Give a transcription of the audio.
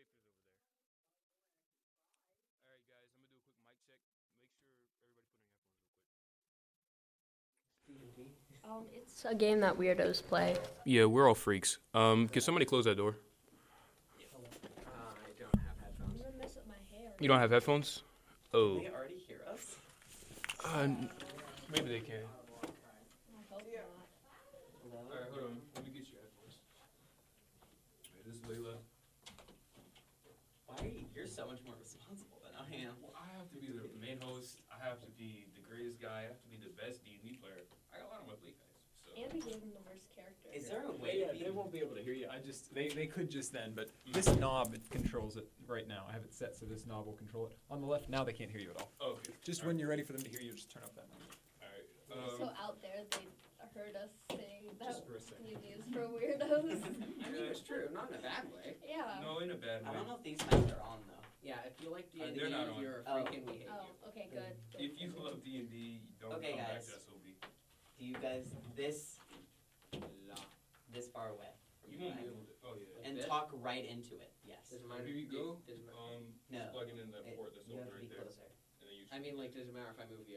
It's a game that weirdos play. Yeah, we're all freaks. Can somebody close that door? I don't have headphones. I'm gonna mess up my hair. You don't have headphones? Oh, They already hear us? maybe they can. I hope not. All right, hold on. Let me get your headphones. Hey, this is Layla. Why are you're so much more responsible than I am? Well, I have to be the main host. I have to be the greatest guy. I have to be the best D&D player. I got a lot on my plate, guys. So. And we gave him the worst character. Is there a way Yeah, to be... they won't be able to hear you. They could just then, but this knob it controls it right now. I have it set so this knob will control it. On the left now they can't hear you at all. Okay. Just when you're ready for them to hear you, just turn up that knob. All right. So out there, they heard us saying that Just for a second. D&D is for weirdos. I mean, it's true, not in a bad way. Yeah. No, in a bad I way. don't know if these mics are on, though. Yeah, if you like D&D, they're not on. you're a Oh. freak and we hate you. Oh, okay, good. If you love D&D, don't Okay, come back guys. to SOB. Do you guys... This far away. You won't be able to. Oh, yeah. And This? talk right into it, yes. Does it matter? Here you go. Does it matter? No. Just plug it in that It- port that's you over have to be right there. closer. And then you I mean, like, does it matter if I move the